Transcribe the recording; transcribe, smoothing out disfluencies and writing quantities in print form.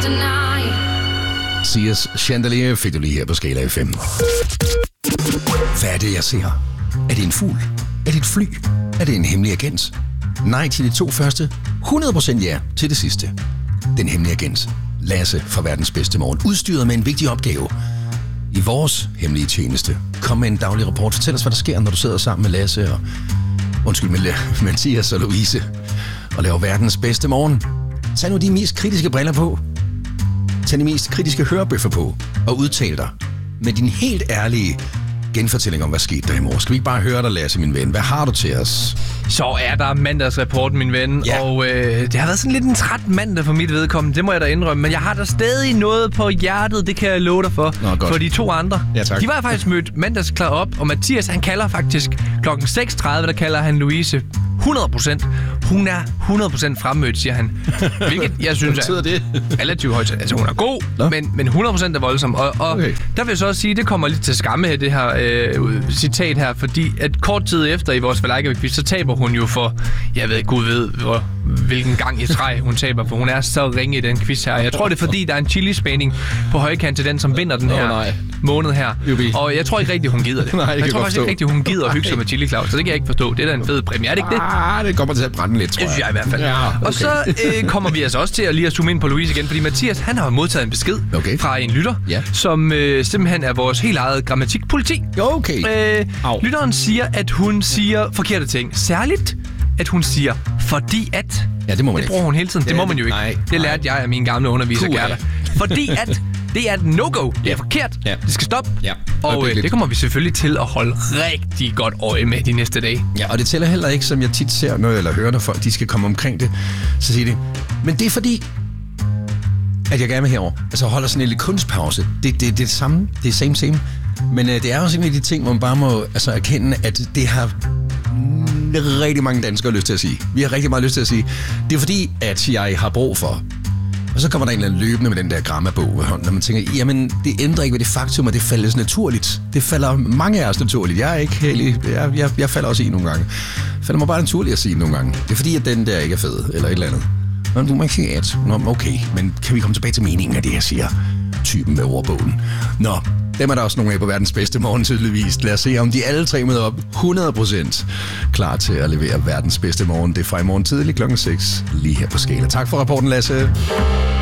Sias Chandelier fik du lige her på Skala FM. Hvad er det, jeg ser? Er det en fugl? Er det et fly? Er det en hemmelig agent? Nej til de 2 første. 100% ja til det sidste. Den hemmelige agent, Lasse fra Verdens Bedste Morgen, udstyret med en vigtig opgave i vores hemmelige tjeneste. Kom med en daglig rapport. Fortæl os, hvad der sker, når du sidder sammen med Lasse og... med Mathias og Louise og laver Verdens Bedste Morgen. Tag nu de mest kritiske briller på. Tag de mest kritiske hørebøffer på og udtal dig med din helt ærlige genfortælling om, hvad skete der i morgen. Skal vi ikke bare høre dig, Lasse, min ven? Hvad har du til os? Så er der mandagsrapporten, min ven. Ja. Og det har været sådan lidt en træt mandag for mit vedkommende. Det må jeg da indrømme. Men jeg har da stadig noget på hjertet. Det kan jeg love dig for. Nå, for de 2 andre. Ja, tak. De var faktisk mødt mandagsklar op. Og Mathias, han kalder faktisk klokken 6.30, der kalder han Louise 100%. Hun er 100% fremmødt, siger han. Hvilket jeg synes er det? relativt højt. Altså, hun er god, men 100% er voldsom. Og okay. Der vil jeg så også sige, det kommer lidt til skamme her, det her citat her, fordi at kort tid efter i vores Valejka-quiz, så taber hun jo for, jeg ved, Gud ved, hvilken gang i træ hun taber, for hun er så ringe i den quiz her. Jeg tror, det er fordi, der er en chili-spænding på højkant til den, som vinder den her måned her. Og jeg tror ikke rigtig, hun gider det. Nej, jeg tror faktisk ikke rigtig, hun gider at hygge sig med Chili Claus, så det kan jeg ikke forstå. Det er da en fed præmie, er det ikke det? Det kommer til at brænde lidt, tror jeg. Det synes jeg i hvert fald. Ja, okay. Og så kommer vi altså også til at lige at zoome ind på Louise igen, fordi Mathias, han har modtaget en besked fra en lytter, som simpelthen er vores helt eget grammatikpoliti. Okay. Lytteren siger, at hun siger forkerte ting. Særligt, at hun siger, fordi at... Ja, det må man ikke. Det bruger hun hele tiden. Det må man jo ikke. Det lærte jeg af min gamle underviser, Gerda. Fordi at... Det er et no-go. Det er forkert. Ja. Det skal stoppe. Ja. Og det kommer vi selvfølgelig til at holde rigtig godt øje med de næste dage. Ja, og det tæller heller ikke, som jeg tit ser noget, eller hører, når folk de skal komme omkring det. Så siger de, men det er fordi, at jeg gerne vil herover. Altså holder sådan en lille kunstpause. Det er det samme. Det er same. Men det er også en af de ting, hvor man bare må erkende, at det har rigtig mange danskere lyst til at sige. Vi har rigtig meget lyst til at sige, det er fordi, at jeg har brug for... Og så kommer der en eller anden løbende med den der grammabog ved hånden, og man tænker, jamen, det ændrer ikke ved det faktum, at det faldes naturligt. Det falder mange af os naturligt. Jeg er ikke heldig. Jeg falder også i nogle gange. Det falder mig bare naturligt at sige nogle gange. Det er fordi, at den der ikke er fed, eller et eller andet. Men du må ikke sige at. Nå, okay, men kan vi komme tilbage til meningen af det, jeg siger? Typen med ordbogen. Nå, dem er der også nogle af på Verdens Bedste Morgen tydeligvis. Lad os se, om de alle 3 møder op 100% klar til at levere Verdens Bedste Morgen. Det er fra i morgen tidlig klokken 6, lige her på Skala. Tak for rapporten, Lasse.